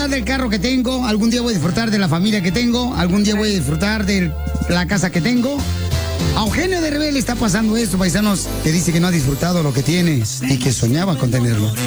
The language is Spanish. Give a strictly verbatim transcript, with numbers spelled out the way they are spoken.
disfrutar del carro que tengo, algún día voy a disfrutar de la familia que tengo, algún día voy a disfrutar de la casa que tengo. A Eugenio Derbez le está pasando esto, paisanos, que dice que no ha disfrutado lo que tienes y que soñaba con tenerlo.